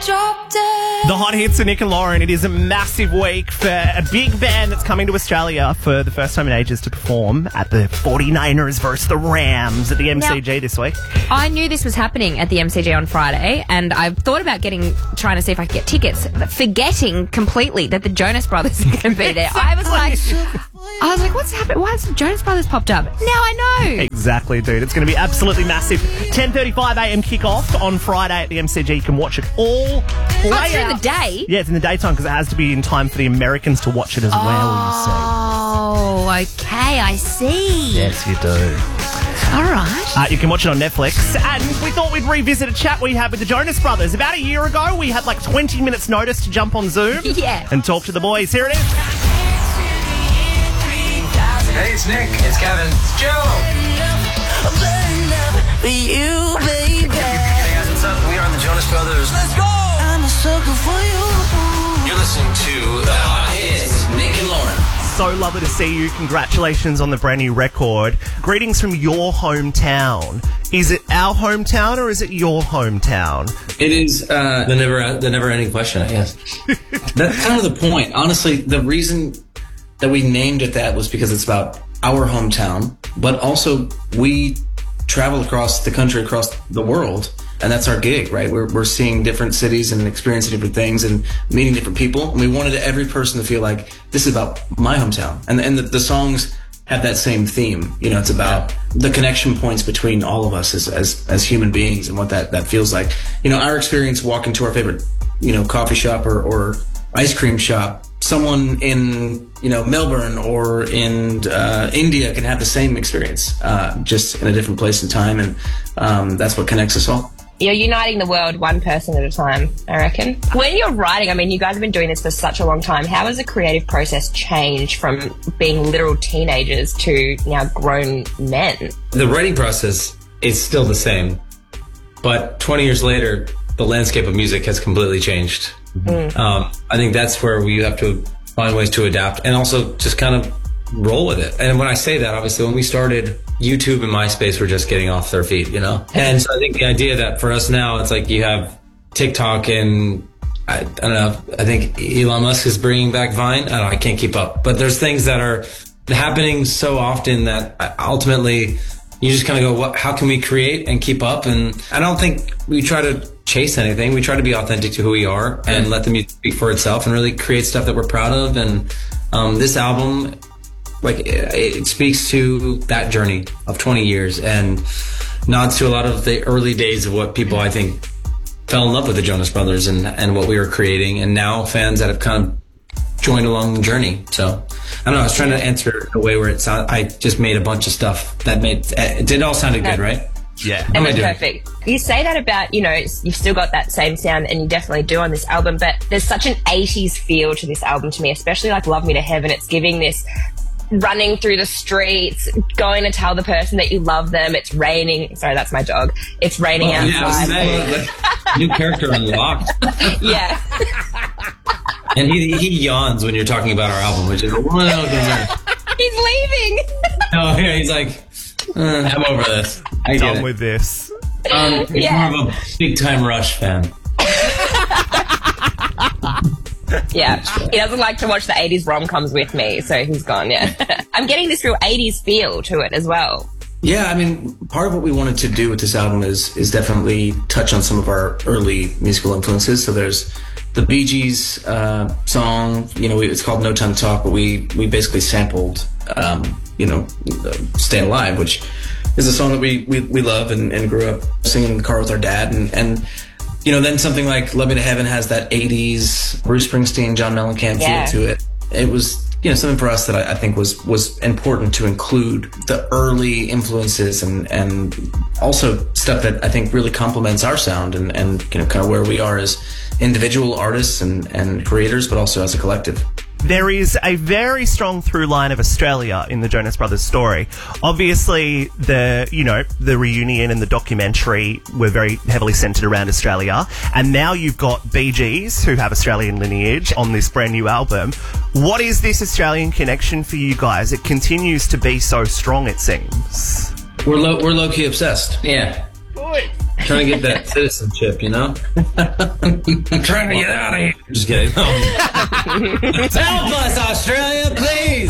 drop dead. The hot hits of Nick and Lauren. It is a massive week for a big band that's coming to Australia for the first time in ages to perform at the 49ers versus the Rams at the MCG this week. I knew this was happening at the MCG on Friday, and I thought about trying to see if I could get tickets, but forgetting completely that the Jonas Brothers are going to be there. I was like, what's happening? Why has the Jonas Brothers popped up? Now I know. Exactly, dude. It's going to be absolutely massive. 10:35 a.m. kickoff on Friday at the MCG. You can watch it all play during out. the day? Yeah, it's in the daytime because it has to be in time for the Americans to watch it as well, Oh, okay, I see. you see. Yes, you do. All right. You can watch it on Netflix. And we thought we'd revisit a chat we had with the Jonas Brothers. About a year ago, we had like 20 minutes notice to jump on Zoom Yeah. and talk to the boys. Here it is. Hey, it's Nick. It's Kevin. It's Joe. For you, baby. Hey guys, what's up? We are the Jonas Brothers. Let's go! I'm a sucker for you. You're listening to The Hot Hits, Nick and Lauren. So lovely to see you. Congratulations on the brand new record. Greetings from your hometown. Is it our hometown or is it your hometown? It is the never-ending question, I guess. That's kind of the point. Honestly, the reason that we named it that was because it's about our hometown, but also we travel across the country, across the world, and that's our gig, right? We're seeing different cities and experiencing different things and meeting different people, and we wanted every person to feel like this is about my hometown. And the songs have that same theme. You know, it's about the connection points between all of us as human beings and what that feels like. You know, our experience walking to our favorite, coffee shop or ice cream shop, someone in, Melbourne or in India can have the same experience, just in a different place and time. And that's what connects us all. You're uniting the world one person at a time, I reckon. When you're writing, I mean, you guys have been doing this for such a long time. How has the creative process changed from being literal teenagers to now grown men? The writing process is still the same, but 20 years later, the landscape of music has completely changed. I think that's where we have to find ways to adapt and also just kind of roll with it. And when I say that, obviously, when we started, YouTube and MySpace were just getting off their feet, And so I think the idea that for us now, it's like you have TikTok and I don't know, I think Elon Musk is bringing back Vine. I can't keep up. But there's things that are happening so often that ultimately you just kind of go, how can we create and keep up? And I don't think we try to chase anything. We try to be authentic to who we are and let the music speak for itself and really create stuff that we're proud of. And this album, it speaks to that journey of 20 years and nods to a lot of the early days of what people, I think, fell in love with the Jonas Brothers and what we were creating. And now fans that have kind of joined along the journey. So I don't know. I was trying to answer a way where I just made a bunch of stuff it all sounded good, right? Yeah. And it's perfect. You say that about, you've still got that same sound, and you definitely do on this album, but there's such an 80s feel to this album to me, especially like Love Me to Heaven. It's giving this running through the streets, going to tell the person that you love them. It's raining. Sorry, that's my dog. It's raining outside. Yeah, new character unlocked. Yeah. And he yawns when you're talking about our album, which is He's leaving. Oh, yeah, he's like, I'm over this. I Done with this. He's more of a big time Rush fan. Yeah, he doesn't like to watch the 80s rom-coms with me, so he's gone, I'm getting this real 80s feel to it as well. Yeah, I mean, part of what we wanted to do with this album is definitely touch on some of our early musical influences. So there's the Bee Gees song, it's called No Time to Talk, but we basically sampled, Stay Alive, which is a song that we love and grew up singing in the car with our dad. And then something like Love Me to Heaven has that 80s Bruce Springsteen, John Mellencamp feel to it. It was, something for us that I think was important to include the early influences and also stuff that I think really complements our sound and kind of where we are as individual artists and creators, but also as a collective. There is a very strong through line of Australia in the Jonas Brothers story. Obviously, the reunion and the documentary were very heavily centred around Australia. And now you've got Bee Gees, who have Australian lineage, on this brand new album. What is this Australian connection for you guys? It continues to be so strong, it seems. We're low-key obsessed. Yeah. Trying to get that citizenship, you know? I'm trying to get out of here. Just kidding. Help us, Australia, please!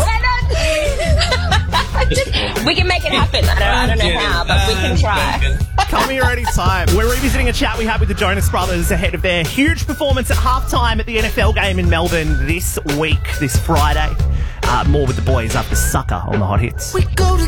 We can make it happen. I don't know how, but we can try. Come here anytime. We're revisiting a chat we had with the Jonas Brothers ahead of their huge performance at halftime at the NFL game in Melbourne this week, this Friday. More with the boys after Sucker on the Hot Hits. We go